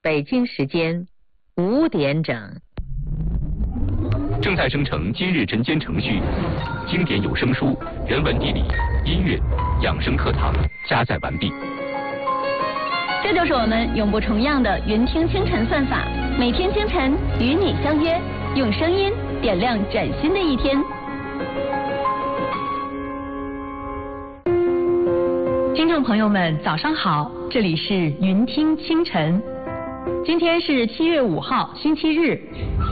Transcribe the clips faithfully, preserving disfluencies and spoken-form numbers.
北京时间五点整。 正在生成今日晨间程序，经典有声书、人文地理、音乐、养生课堂加载完毕。 这就是我们永不重样的云听清晨算法，每天清晨与你相约，用声音点亮崭新的一天。听众朋友们，早上好，这里是云听清晨。今天是七月五号，星期日。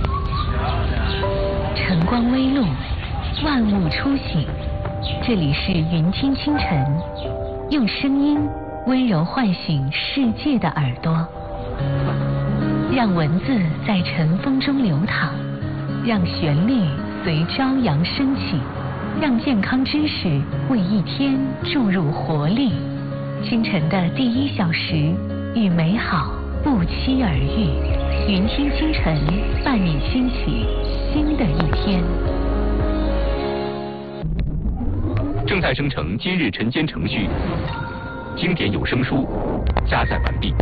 晨光微露，万物初醒。这里是云听清晨，用声音温柔唤醒世界的耳朵，让文字在晨风中流淌，让旋律随朝阳升起，让健康知识为一天注入活力。清晨的第一小时，与美好不期而遇。云听清晨，伴你兴起新的一天。 正在生成今日晨间程序，经典有声书加载完毕。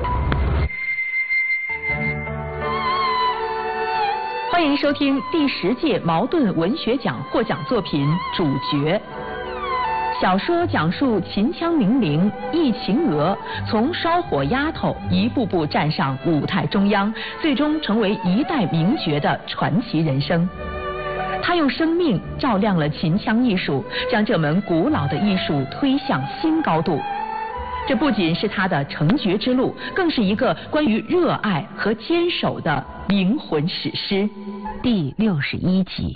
欢迎收听第十届茅盾文学奖获奖作品《主角》。小说讲述秦腔名伶易秦娥从烧火丫头一步步站上舞台中央，最终成为一代名角的传奇人生。她用生命照亮了秦腔艺术，将这门古老的艺术推向新高度。这不仅是她的成角之路，更是一个关于热爱和坚守的灵魂史诗。 第六十一集。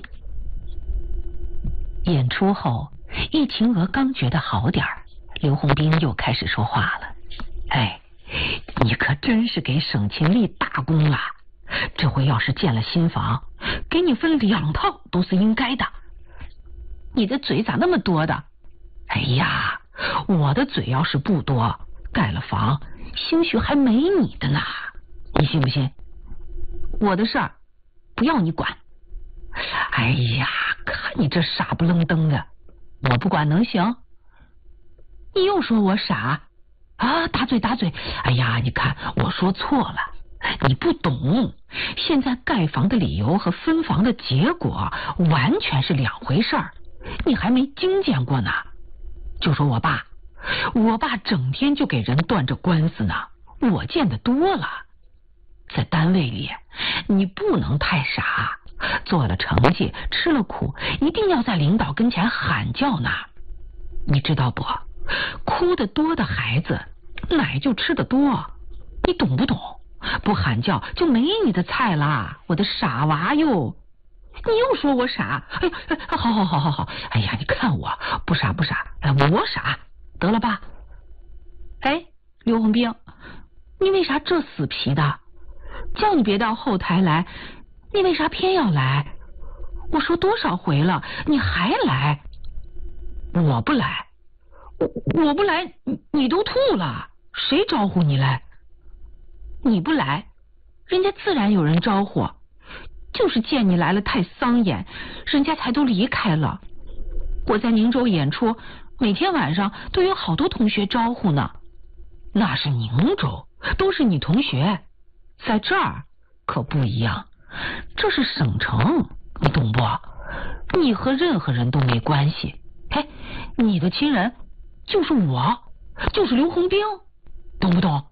演出后，易秦娥刚觉得好点儿，刘洪斌又开始说话了。哎，你可真是给省勤立大功了，这回要是建了新房，给你分两套都是应该的。你的嘴咋那么多的？哎呀，我的嘴要是不多，盖了房兴许还没你的呢，你信不信？我的事儿不要你管。哎呀，看你这傻不愣登的，我不管能行？你又说我傻啊？打嘴打嘴！哎呀，你看我说错了，你不懂。现在盖房的理由和分房的结果完全是两回事儿，你还没经见过呢。就说我爸，我爸整天就给人断着官司呢，我见得多了。在单位里，你不能太傻。做了成绩，吃了苦，一定要在领导跟前喊叫呢。你知道不？哭得多的孩子，奶就吃得多。你懂不懂？不喊叫就没你的菜啦，我的傻娃哟！你又说我傻？哎，好好好好好！哎呀，你看我不傻不傻，我傻得了吧？哎，刘洪兵，你为啥这死皮的？叫你别到后台来。你为啥偏要来？我说多少回了，你还来？我不来，我我不来，你你都吐了，谁招呼你来？你不来，人家自然有人招呼，就是见你来了太丧眼，人家才都离开了。我在宁州演出，每天晚上都有好多同学招呼呢。那是宁州，都是你同学，在这儿可不一样。这是省城，你懂不？你和任何人都没关系。哎，你的亲人就是我，就是刘洪兵，懂不懂？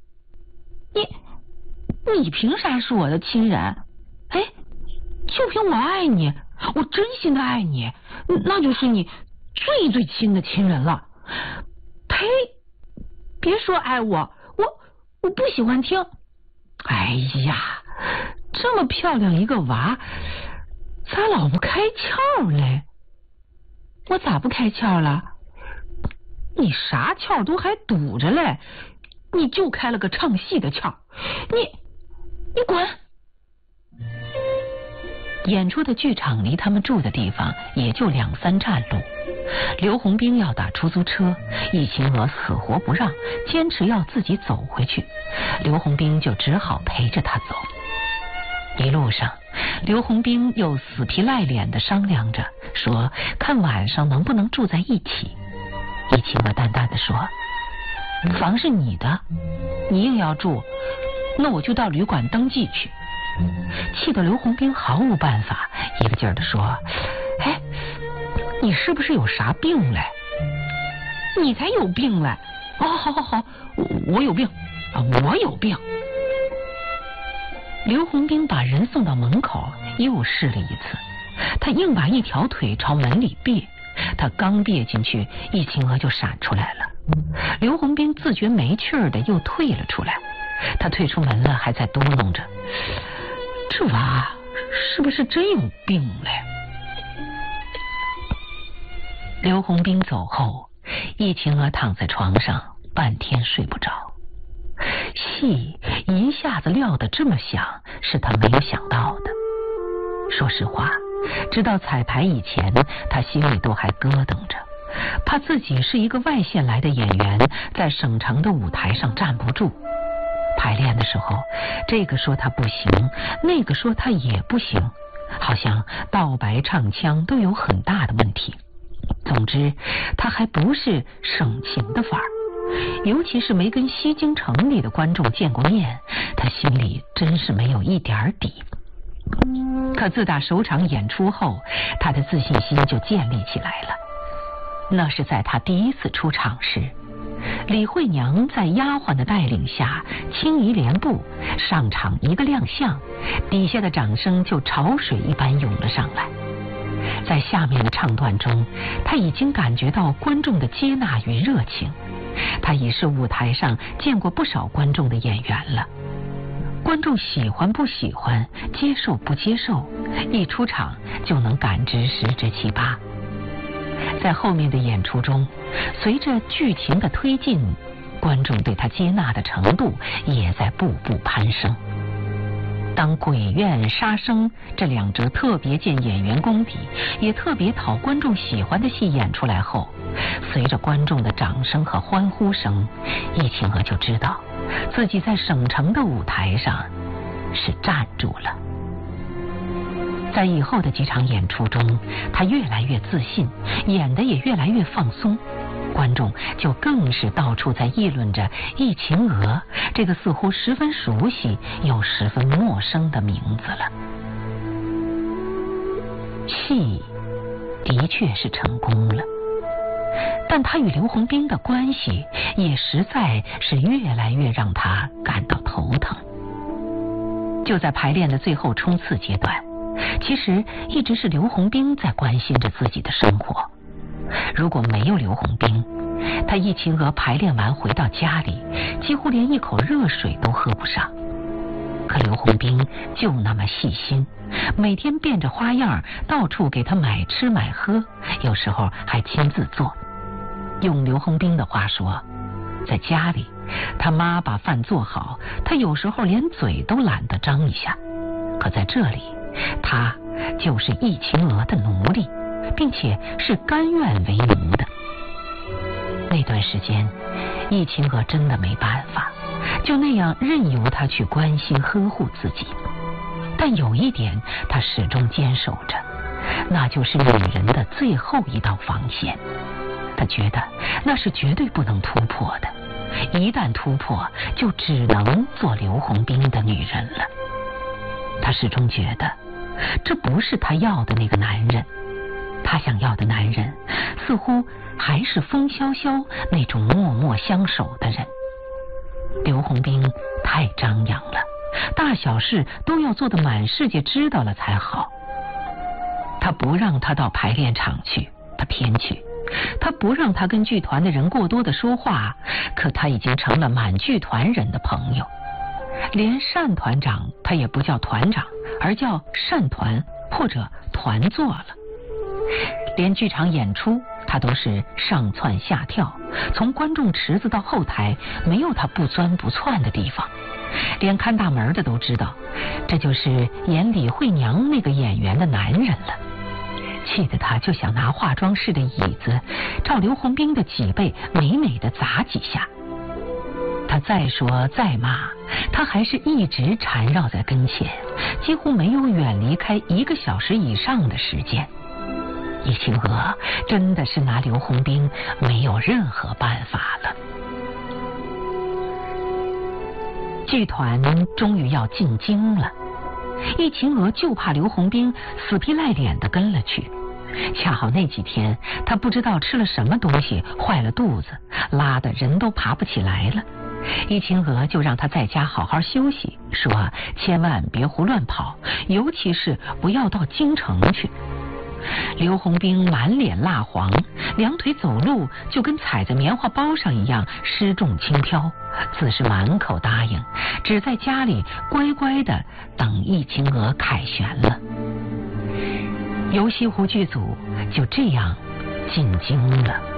你你凭啥是我的亲人？哎，就凭我爱你，我真心的爱你，那就是你最最亲的亲人了。呸！别说爱我，我我不喜欢听。哎呀，这么漂亮一个娃，咋老不开窍嘞？我咋不开窍了？你啥窍都还堵着嘞，你就开了个唱戏的窍。你你滚！演出的剧场离他们住的地方也就两三站路。刘洪兵要打出租车，易秦娥死活不让，坚持要自己走回去。刘洪兵就只好陪着他走。一路上，刘洪兵又死皮赖脸地商量着，说看晚上能不能住在一起。易秦娥淡淡地说：房是你的，你硬要住， 那我就到旅馆登记去。气得刘洪兵毫无办法，一个劲儿地说：“哎，你是不是有啥病嘞？你才有病嘞！哦，好好好，我我有病啊，我有病。”刘洪兵把人送到门口，又试了一次，他硬把一条腿朝门里别，他刚别进去，易秦娥就闪出来了。刘洪兵自觉没趣儿的又退了出来，他退出门了，还在嘟囔着：“这娃是不是真有病嘞？”刘洪兵走后，易秦娥躺在床上半天睡不着。戏一下子撂得这么响，是他没有想到的。说实话，直到彩排以前，他心里都还咯噔着，怕自己是一个外县来的演员，在省城的舞台上站不住。排练的时候，这个说他不行，那个说他也不行，好像道白唱腔都有很大的问题。总之，他还不是省情的范儿，尤其是没跟西京城里的观众见过面，他心里真是没有一点底。可自打首场演出后，他的自信心就建立起来了。那是在他第一次出场时，李慧娘在丫鬟的带领下轻移帘步上场一个亮相，底下的掌声就潮水一般涌了上来。在下面的唱段中，他已经感觉到观众的接纳与热情，他已是舞台上见过不少观众的演员了。观众喜欢不喜欢，接受不接受，一出场就能感知十之七八。在后面的演出中，随着剧情的推进，观众对他接纳的程度也在步步攀升。当鬼怨杀生这两折特别见演员功底也特别讨观众喜欢的戏演出来后，随着观众的掌声和欢呼声，易秦娥就知道自己在省城的舞台上是站住了。在以后的几场演出中，他越来越自信，演得也越来越放松，观众就更是到处在议论着易秦娥这个似乎十分熟悉又十分陌生的名字了。戏的确是成功了，但他与刘洪兵的关系也实在是越来越让他感到头疼。就在排练的最后冲刺阶段，其实一直是刘洪兵在关心着自己的生活。如果没有刘洪兵，他易秦娥排练完回到家里，几乎连一口热水都喝不上。可刘洪兵就那么细心，每天变着花样到处给他买吃买喝，有时候还亲自做。用刘洪兵的话说，在家里他妈把饭做好，他有时候连嘴都懒得张一下。可在这里，他就是易秦娥的奴隶，并且是甘愿为奴的。那段时间，易秦娥真的没办法，就那样任由他去关心呵护自己。但有一点他始终坚守着，那就是女人的最后一道防线。他觉得那是绝对不能突破的，一旦突破，就只能做刘洪兵的女人了。他始终觉得这不是他要的那个男人，他想要的男人似乎还是风萧萧那种默默相守的人。刘洪兵太张扬了，大小事都要做得满世界知道了才好。他不让他到排练场去，他偏去；他不让他跟剧团的人过多的说话，可他已经成了满剧团人的朋友。连单团长他也不叫团长，而叫单团或者团座了。连剧场演出他都是上蹿下跳，从观众池子到后台没有他不钻不窜的地方。连看大门的都知道，这就是演李慧娘那个演员的男人了。气得他就想拿化妆室的椅子照刘洪兵的脊背美美的砸几下。他再说再骂，他还是一直缠绕在跟前，几乎没有远离开一个小时以上的时间。易秦娥真的是拿刘洪兵没有任何办法了。 剧团终于要进京了，易秦娥就怕刘洪兵死皮赖脸地跟了去。恰好那几天他不知道吃了什么东西坏了肚子，拉得人都爬不起来了。易秦娥就让他在家好好休息，说千万别胡乱跑，尤其是不要到京城去。刘洪兵满脸蜡黄，两腿走路就跟踩在棉花包上一样失重轻飘，自是满口答应，只在家里乖乖的等易秦娥凯旋了。游西湖剧组就这样进京了。